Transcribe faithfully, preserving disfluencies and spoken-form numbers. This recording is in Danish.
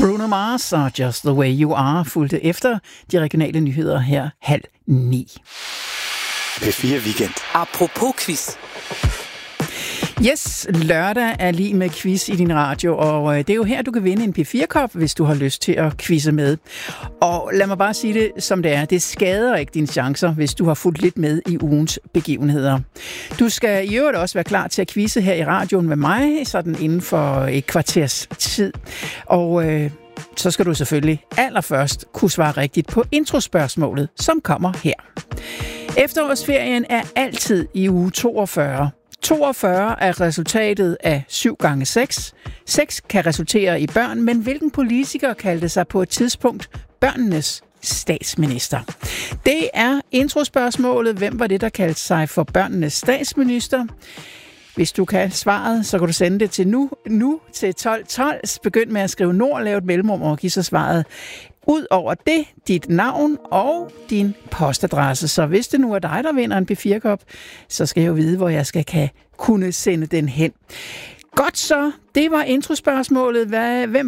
Bruno Mars og Just the Way You Are fulgte efter de regionale nyheder her halv ni. P fire Weekend. Apropos quiz. Yes, lørdag er lige med quiz i din radio, og det er jo her, du kan vinde en P fire-kop, hvis du har lyst til at quizze med. Og lad mig bare sige det, som det er. Det skader ikke dine chancer, hvis du har fulgt lidt med i ugens begivenheder. Du skal i øvrigt også være klar til at quizze her i radioen med mig, sådan inden for et kvarters tid. Og øh, så skal du selvfølgelig allerførst kunne svare rigtigt på introspørgsmålet, som kommer her. Efterårsferien er altid i uge toogfyrre. toogfyrre er resultatet af syv gange seks. seks kan resultere i børn, men hvilken politiker kaldte sig på et tidspunkt børnenes statsminister? Det er introspørgsmålet. Hvem var det, der kaldte sig for børnenes statsminister? Hvis du kan svaret, så kan du sende det til nu, nu til tolv tolv. Begynd med at skrive nord, lave et mellemrum og give så svaret. Udover det, dit navn og din postadresse. Så hvis det nu er dig, der vinder en P fire-kop, så skal jeg jo vide, hvor jeg skal kan kunne sende den hen. Godt så, det var introspørgsmålet. Hvad, hvem